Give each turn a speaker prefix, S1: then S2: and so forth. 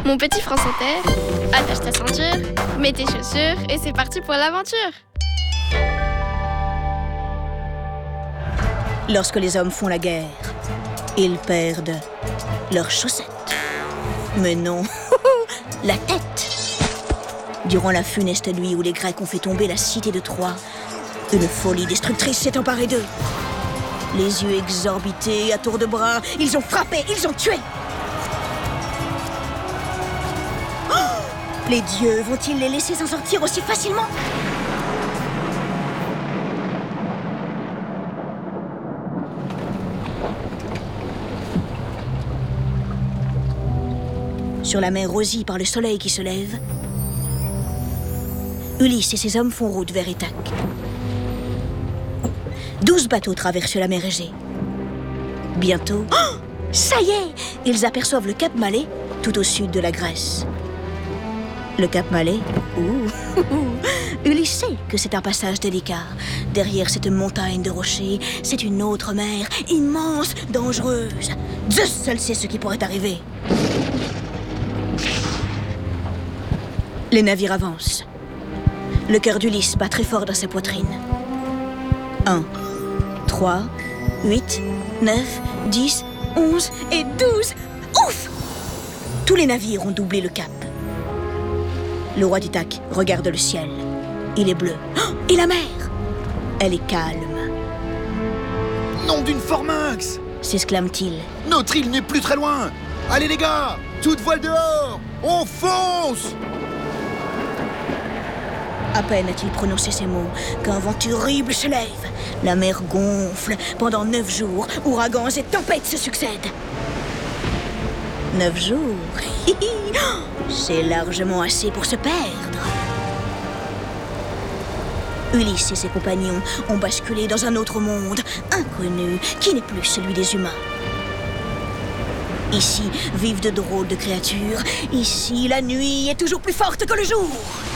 S1: Mon petit France Inter, attache ta ceinture, mets tes chaussures et c'est parti pour l'aventure.
S2: Lorsque les hommes font la guerre, ils perdent leurs chaussettes. Mais non, la tête. Durant la funeste nuit où les Grecs ont fait tomber la cité de Troie, une folie destructrice s'est emparée d'eux. Les yeux exorbités, à tour de bras, ils ont frappé, ils ont tué. Les dieux vont-ils les laisser s'en sortir aussi facilement? Sur la mer rosie par le soleil qui se lève, Ulysse et ses hommes font route vers Ithaque. 12 bateaux traversent la mer Égée. Bientôt, ça y est, ils aperçoivent le cap Malais, tout au sud de la Grèce. Le cap Malais, Ulysse sait que c'est un passage délicat. Derrière cette montagne de rochers, c'est une autre mer, immense, dangereuse. Zeus seul sait ce qui pourrait arriver. Les navires avancent. Le cœur d'Ulysse bat très fort dans sa poitrine. 1, 3, 8, 9, 10, 11 et 12. Ouf! Tous les navires ont doublé le cap. Le roi d'Ithaque regarde le ciel. Il est bleu. Oh, et la mer? Elle est calme.
S3: Nom d'une forminx!
S2: S'exclame-t-il.
S3: Notre île n'est plus très loin! Allez les gars! Toute voile dehors! On fonce!
S2: À peine a-t-il prononcé ces mots qu'un vent terrible se lève. La mer gonfle. Pendant 9 jours, ouragans et tempêtes se succèdent. 9 jours, c'est largement assez pour se perdre. Ulysse et ses compagnons ont basculé dans un autre monde, inconnu, qui n'est plus celui des humains. Ici vivent de drôles de créatures. Ici, la nuit est toujours plus forte que le jour.